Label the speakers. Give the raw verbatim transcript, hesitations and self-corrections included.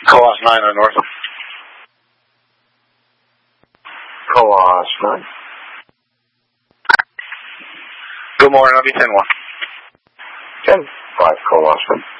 Speaker 1: Colas nine on north.
Speaker 2: Colas nine.
Speaker 1: Good morning, I'll be ten one.
Speaker 2: ten five Colas one.